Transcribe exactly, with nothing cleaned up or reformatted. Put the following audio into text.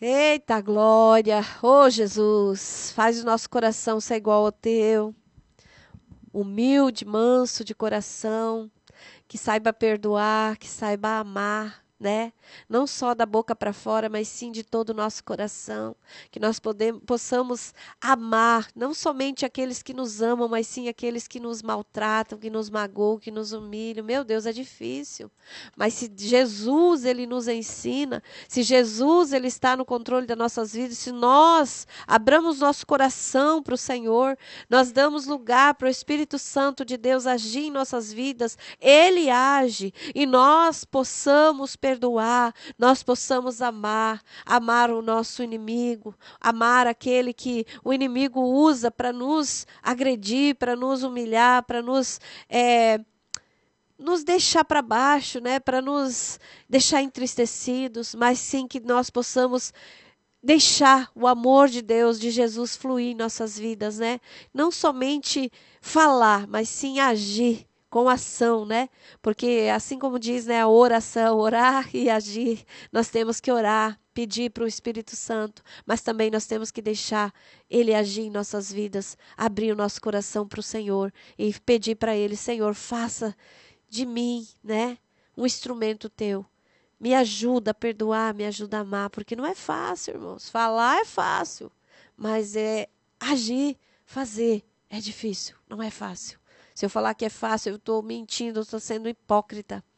Eita glória! Ô Jesus, faz o nosso coração ser igual ao teu. Humilde, manso de coração, que saiba perdoar, que saiba amar, né? Não só da boca para fora, mas sim de todo o nosso coração. Que nós podemos, possamos amar, não somente aqueles que nos amam, mas sim aqueles que nos maltratam, que nos magoam, que nos humilham. Meu Deus, é difícil. Mas se Jesus, ele nos ensina, se Jesus, ele está no controle das nossas vidas, se nós abramos nosso coração para o Senhor, nós damos lugar para o Espírito Santo de Deus agir em nossas vidas, ele age e nós possamos perdoar, nós possamos amar, amar o nosso inimigo, amar aquele que o inimigo usa para nos agredir, para nos humilhar, para nos é, nos deixar para baixo, né, para nos deixar entristecidos, mas sim que nós possamos deixar o amor de Deus, de Jesus fluir em nossas vidas, né? Não somente falar, mas sim agir com ação, né? Porque assim como diz, né, a oração, orar e agir, nós temos que orar, pedir para o Espírito Santo, mas também nós temos que deixar Ele agir em nossas vidas, abrir o nosso coração para o Senhor e pedir para Ele, Senhor, faça de mim, né, um instrumento teu. Me ajuda a perdoar, me ajuda a amar, porque não é fácil, irmãos. Falar é fácil, mas é agir, fazer é difícil, não é fácil. Se eu falar que é fácil, eu estou mentindo, eu estou sendo hipócrita.